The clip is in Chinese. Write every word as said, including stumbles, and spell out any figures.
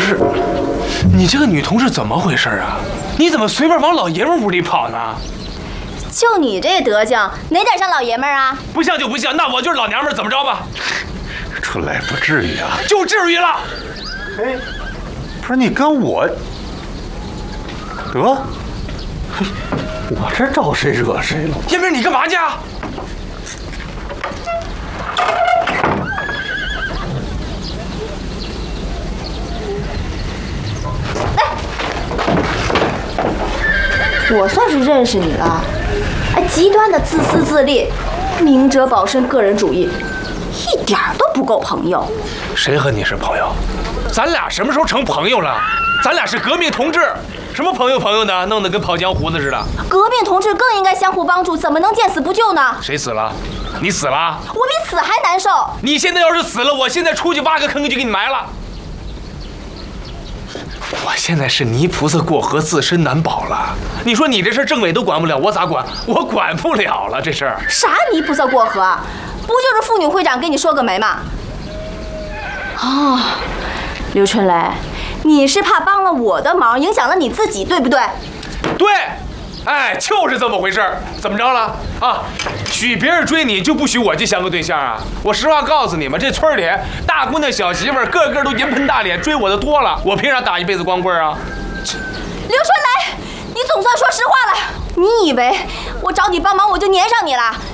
是，你这个女同事怎么回事啊？你怎么随便往老爷们屋里跑呢？ 就你这德行，哪点像老爷们儿啊？ 不像就不像，那我就是老娘们儿，怎么着吧？ 春雷不至于啊， 就至于了。 哎，不是你跟我得，我这招谁惹谁了？ 叶明，你干嘛去啊？ 我算是认识你了，哎，极端的自私自利，明哲保身，个人主义，一点都不够朋友。 谁和你是朋友？咱俩什么时候成朋友了？咱俩是革命同志，什么朋友朋友的，弄得跟跑江湖的似的。 革命同志更应该相互帮助，怎么能见死不救呢？ 谁死了？你死了？ 我比死还难受。 你现在要是死了，我现在出去挖个坑就给你埋了。我现在是泥菩萨过河，自身难保了。你说你这事政委都管不了，我咋管？我管不了了，这事儿。 啥泥菩萨过河？不就是妇女会长给你说个媒吗？哦，刘春雷，你是怕帮了我的忙，影响了你自己，对不对？ 对，哎，就是这么回事儿。怎么着了啊？许别人追你就不许我去相个对象啊？我实话告诉你们，这村里大姑娘小媳妇儿个个都银盆大脸，追我的多了，我凭啥打一辈子光棍啊？ 刘春雷，你总算说实话了。你以为我找你帮忙我就粘上你了？